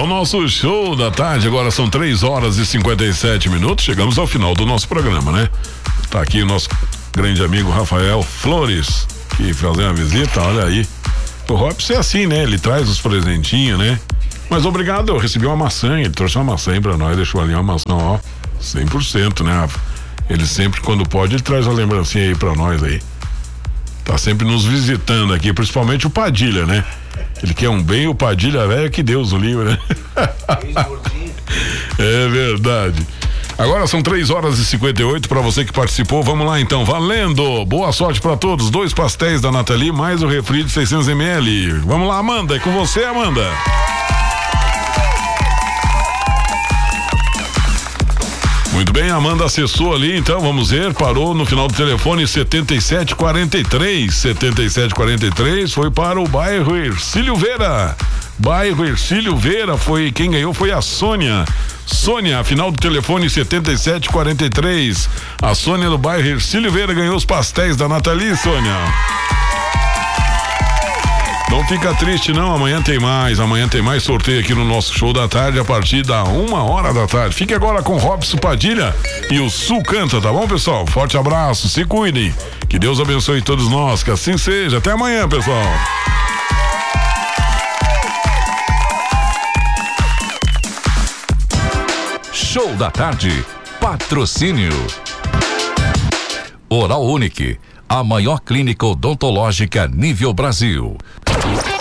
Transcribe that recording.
o nosso show da tarde, agora são 3h57. Chegamos ao final do nosso programa, né? Tá aqui o nosso grande amigo Rafael Flores, que fazer uma visita, olha aí. O Robson é assim, né? Ele traz os presentinhos, né? Mas obrigado, eu recebi uma maçã, ele trouxe uma maçã aí pra nós, deixou ali uma maçã, ó, 100%, né, Rafa? Ele sempre, quando pode, ele traz uma lembrancinha aí pra nós aí. Tá sempre nos visitando aqui, principalmente o Padilha, né? Ele quer um bem, o Padilha velho, que Deus o livre, né? É verdade. Agora são 3h58 para você que participou. Vamos lá então, valendo. Boa sorte para todos. 2 pastéis da Nathalie, mais o refri de 600 ml. Vamos lá, Amanda. É com você, Amanda. Muito bem, a Amanda acessou ali, então vamos ver, parou no final do telefone 7743, foi para o bairro Ercílio Vera. Bairro Ercílio Vera, foi quem ganhou foi a Sônia, final do telefone 7743. A Sônia do bairro Ercílio Vera ganhou os pastéis da Nathalie, Sônia. Não fica triste não, amanhã tem mais sorteio aqui no nosso show da tarde a partir da 1h da tarde. Fique agora com Robson Padilha e o Sul Canta, tá bom, pessoal? Forte abraço, se cuidem, que Deus abençoe todos nós, que assim seja. Até amanhã, pessoal. Show da tarde, patrocínio Oral Unique, a maior clínica odontológica nível Brasil.